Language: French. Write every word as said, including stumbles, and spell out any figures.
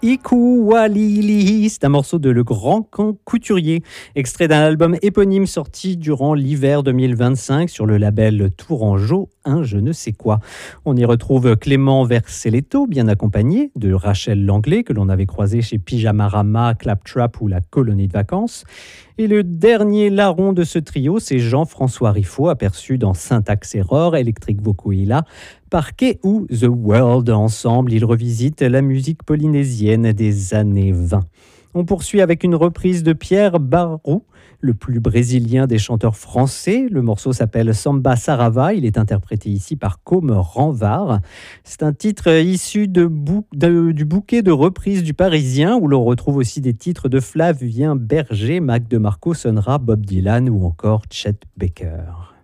Ikuwalili, c'est un morceau de Le Grand Camp Couturier, extrait d'un album éponyme sorti durant l'hiver deux mille vingt-cinq sur le label Tourangeau, un je ne sais quoi. On y retrouve Clément Verceletto, bien accompagné de Rachel Langlais, que l'on avait croisé chez Pyjamarama, Claptrap ou la Colonie de Vacances. Et le dernier larron de ce trio, c'est Jean-François Riffaut, aperçu dans Syntax Error, Electric Vokuhila, Parquet ou The World. Ensemble, ils revisitent la musique polynésienne des années vingt. On poursuit avec une reprise de Pierre Barrou, le plus brésilien des chanteurs français. Le morceau s'appelle Samba Sarava. Il est interprété ici par Côme Ranvar. C'est un titre issu de bou- de- du bouquet de reprises du Parisien, où l'on retrouve aussi des titres de Flavien Berger, Mac DeMarco, Sonra, Bob Dylan ou encore Chet Baker.